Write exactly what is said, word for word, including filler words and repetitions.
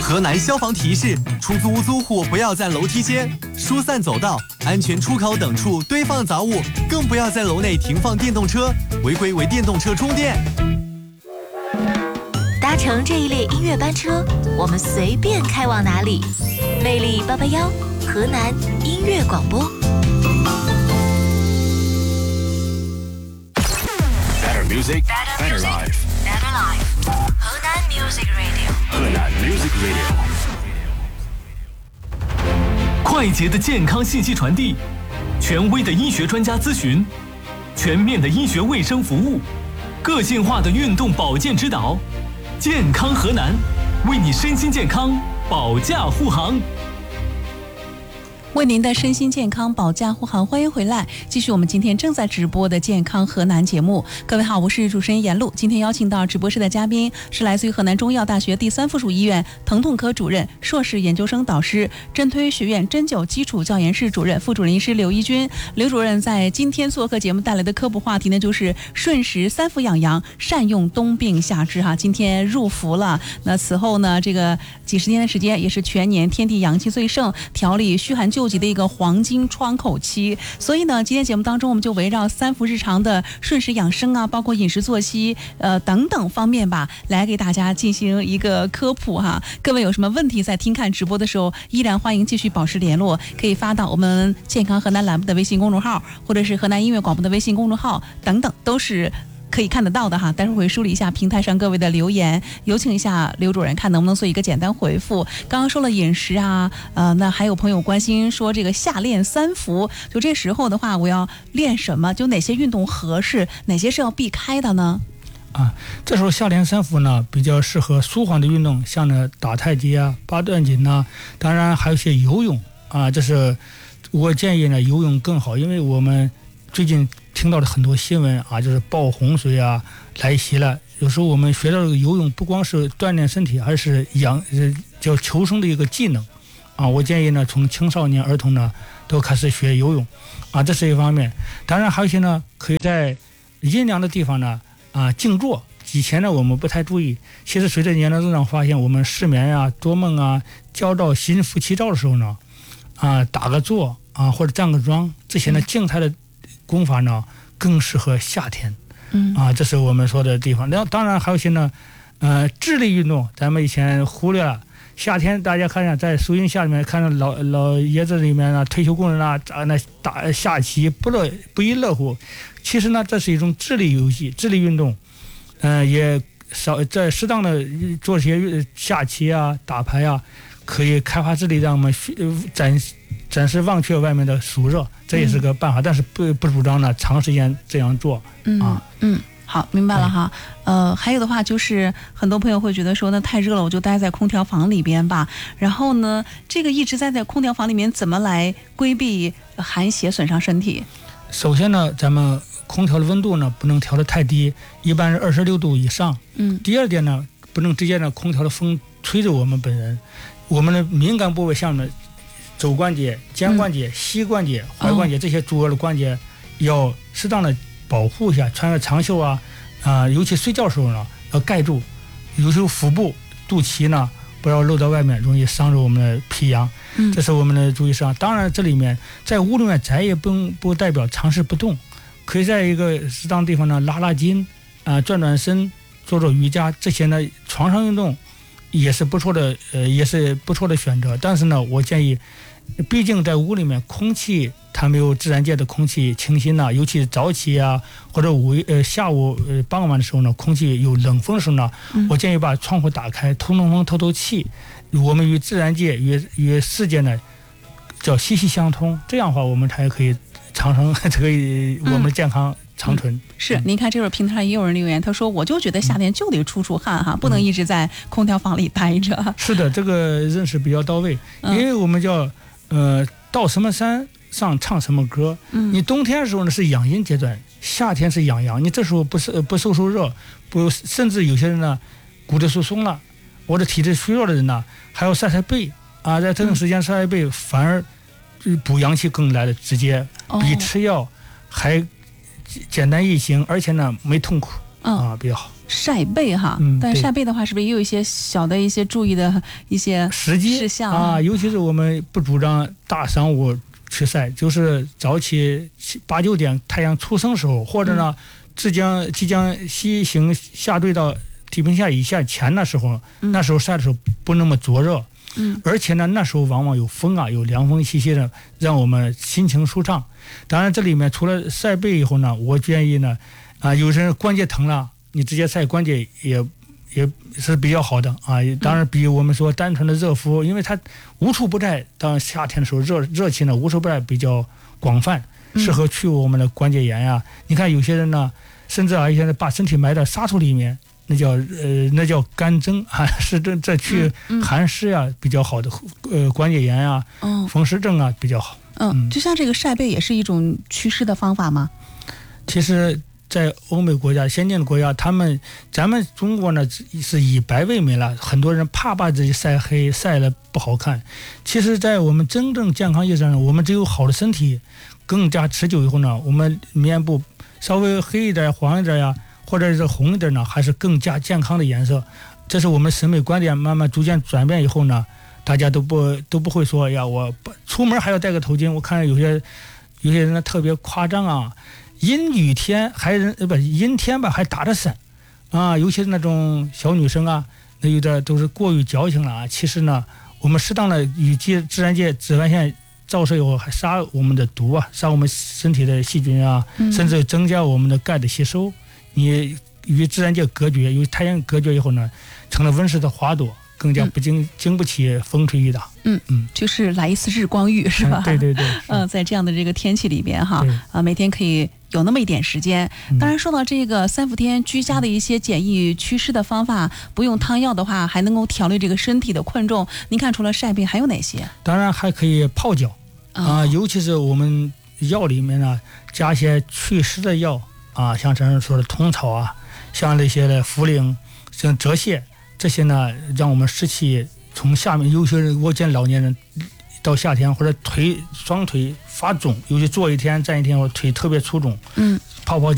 河南消防提示：出租屋租户不要在楼梯间、疏散走道、安全出口等处堆放杂物，更不要在楼内停放电动车，违规为电动车充电。 搭乘这一列音乐班车，我们随便开往哪里。魅力八八幺，河南音乐广播。 Better music, better life. Better life. 河南 Music Radio。 河南 Music Radio。 快捷的健康信息传递，权威的医学专家咨询，全面的医学卫生服务，个性化的运动保健指导。健康河南，为你身心健康保驾护航。 为您的身心健康保驾护航，欢迎回来，继续我们今天正在直播的健康河南节目。各位好，我是主持人严璐。今天邀请到直播室的嘉宾是来自于河南中医药大学第三附属医院疼痛科主任、硕士研究生导师、针推学院针灸基础教研室主任、副主任医师刘一军。刘主任在今天做客节目带来的科普话题呢，就是顺时三伏养阳，善用冬病夏治哈。今天入伏了，那此后呢，这个几十年的时间也是全年天地阳气最盛，调理虚寒救急的一个黄金窗口期。所以呢，今天节目当中我们就围绕三伏日常的顺时养生啊，包括饮食作息呃等等方面吧，来给大家进行一个科普哈。各位有什么问题在听看直播的时候，依然欢迎继续保持联络，可以发到我们健康河南栏目的微信公众号，或者是河南音乐广播的微信公众号等等，都是可以看得到的哈。待会儿会梳理一下平台上各位的留言，有请一下刘主任看能不能做一个简单回复。刚刚说了饮食啊，呃，那还有朋友关心说这个夏练三伏，就这时候的话，我要练什么？就哪些运动合适，哪些是要避开的呢？ 啊，这时候夏练三伏呢，比较适合舒缓的运动，像呢打太极啊、八段锦呐、啊，当然还有一些游泳啊。这是我建议呢，游泳更好，因为我们最近听到的很多新闻啊，就是暴洪水啊来袭了。有时候我们学到这个游泳，不光是锻炼身体，而是养呃叫求生的一个技能啊。我建议呢，从青少年、儿童呢都开始学游泳啊，这是一方面。当然还有一些呢，可以在阴凉的地方呢啊静坐。以前呢我们不太注意，其实随着年龄增长，发现我们失眠啊、多梦啊、焦躁、心浮气躁的时候呢，啊打个坐啊或者站个桩，这些呢静态的功法呢更适合夏天，嗯啊，这是我们说的地方。那当然还有一些呢，呃，智力运动，咱们以前忽略了。夏天大家看见在树荫下里面看到老老爷子里面呢，退休工人啊，啊那打下棋不乐不亦乐乎。其实呢，这是一种智力游戏、智力运动，嗯、呃，也少在适当的做些下棋啊、打牌啊，可以开发智力，让我们展暂时忘却外面的暑热，这也是个办法，嗯、但是不不主张呢长时间这样做、 嗯、 啊。 嗯，好，明白了哈。呃，还有的话就是很多朋友会觉得说，那太热了，我就待在空调房里边吧。然后呢，这个一直待在空调房里面，怎么来规避寒邪损伤身体？ 首先呢，咱们空调的温度呢不能调得太低，一般是二十六度以上。 嗯。 第二点呢，不能直接呢空调的风吹着我们本人，我们的敏感部位像呢。肘关节、肩关节、膝关节、踝关节这些主要的关节，要适当的保护一下，穿个长袖啊，啊、呃，尤其睡觉时候呢，要盖住，尤其腹部、肚脐呢，不要露到外面，容易伤着我们的脾阳。嗯，这是我们的注意事项。当然，这里面在屋里面宅也不不代表长时不动，可以在一个适当地方呢拉拉筋啊、呃，转转身，做做瑜伽，这些呢床上运动也是不错的，呃，也是不错的选择。但是呢，我建议。毕竟在屋里面，空气它没有自然界的空气清新呐、啊，尤其是早起啊，或者午呃下午呃傍晚的时候呢，空气有冷风的时候呢，嗯、我建议把窗户打开，通通风透透气。我们与自然界与与世界呢叫息息相通，这样的话我们才可以长生，这个我们的健康。嗯长春、嗯、 是，您看这会儿平台上也有人留言，他说我就觉得夏天就得出出汗哈，嗯、不能一直在空调房里待着。 是的，这个认识比较到位，嗯、因为我们叫呃到什么山上唱什么歌。嗯，你冬天的时候呢是养阴阶段，夏天是养阳。你这时候不是不受受热，不甚至有些人呢骨质疏松了，或者体质虚弱的人呢，还要晒晒背啊，在这种时间晒晒背，嗯、反而补阳气更来的直接，比吃药还。简单易行，而且呢没痛苦、嗯、啊，比较好。 晒背哈， 嗯但是对晒背的话，是不是也有一些小的一些注意的一些时机事项啊？尤其是我们不主张大上午去晒，就是早起八九点太阳初升时候，或者呢，即将即将西行下坠到地平线以下前的时候， 嗯那时候晒的时候不那么灼热。 嗯， 而且呢，那时候往往有风啊，有凉风习习的，让我们心情舒畅。当然，这里面除了晒背以后呢，我建议呢，啊，有些人关节疼了，你直接晒关节也也是比较好的啊。当然，比我们说单纯的热敷，因为它无处不在。当夏天的时候，热热气呢无处不在，比较广泛，适合去我们的关节炎呀、啊。你看有些人呢，甚至啊，现在把身体埋到沙土里面。那叫呃，那叫干蒸啊，是这这去寒湿呀、啊、比较好的，呃，关节炎呀、啊、风湿症啊比较好。 嗯，就像这个晒背也是一种祛湿的方法吗？ 其实，在欧美国家、先进的国家，他们咱们中国呢是以白为美了，很多人怕把自己晒黑，晒了不好看。其实，在我们真正健康意义上，我们只有好的身体，更加持久以后呢，我们面部稍微黑一点、黄一点呀。或者是红一点呢，还是更加健康的颜色。这是我们审美观点慢慢逐渐转变以后呢，大家都不都不会说呀，我出门还要戴个头巾。我看有些有些人呢特别夸张啊，阴雨天还呃不阴天吧还打着伞啊，尤其是那种小女生啊，那有点都是过于矫情了啊。其实呢，我们适当的与自然界紫外线照射以后，还杀我们的毒啊，杀我们身体的细菌啊， 嗯、 甚至增加我们的钙的吸收。你与自然界隔绝，与太阳隔绝以后呢，成了温室的花朵，更加不经、嗯、经不起风吹雨打。 嗯嗯，就是来一次日光浴是吧？ 嗯、对对对。 嗯、呃，在这样的这个天气里边哈，啊、呃，每天可以有那么一点时间。当然，说到这个三伏天居家的一些简易祛湿的方法，不用汤药的话，还能够调理这个身体的困重。您看，除了晒背，还有哪些？ 当然还可以泡脚啊、呃，尤其是我们药里面呢，加一些祛湿的药。啊，像咱们说的通草啊，像那些的茯苓、像泽泻这些呢，让我们湿气从下面，有些人我见老年人到夏天或者腿双腿发肿，尤其坐一天站一天，或腿特别粗肿，嗯，泡泡